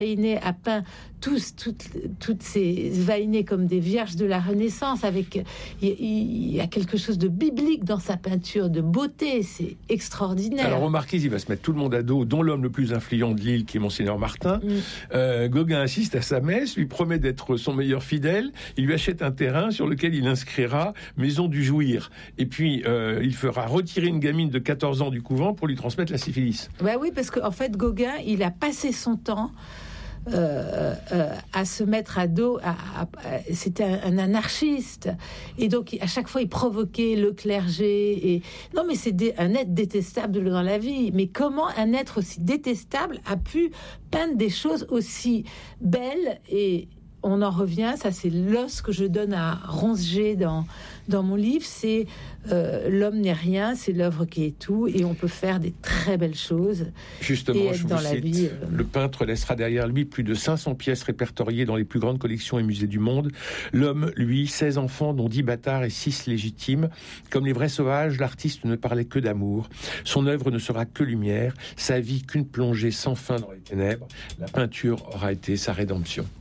Vainé a peint toutes ces Vainé comme des vierges de la Renaissance. Il y a quelque chose de biblique dans sa peinture, de beauté, c'est extraordinaire. Alors, remarquez, il va se mettre tout le monde à dos, dont l'homme le plus influent de l'île, qui est Monseigneur Martin. Gauguin assiste à sa messe, lui promet d'être son meilleur fidèle, il lui achète un terrain sur lequel il inscrira Maison du Jouir. Et puis, il fera retirer une gamine de 14 ans du couvent pour lui transmettre la syphilis. Bah oui, parce qu'en fait, Gauguin, il a passé son temps à se mettre à dos. C'était un anarchiste, et donc à chaque fois il provoquait le clergé. Et non, mais c'est un être détestable dans la vie. Mais comment un être aussi détestable a pu peindre des choses aussi belles? Et on en revient, ça c'est l'os que je donne à Ronceger dans mon livre, c'est l'homme n'est rien, c'est l'œuvre qui est tout, et on peut faire des très belles choses. Justement, je vous cite, le peintre laissera derrière lui plus de 500 pièces répertoriées dans les plus grandes collections et musées du monde. L'homme, lui, 16 enfants, dont 10 bâtards et 6 légitimes. Comme les vrais sauvages, l'artiste ne parlait que d'amour. Son œuvre ne sera que lumière, sa vie qu'une plongée sans fin dans les ténèbres. La peinture aura été sa rédemption.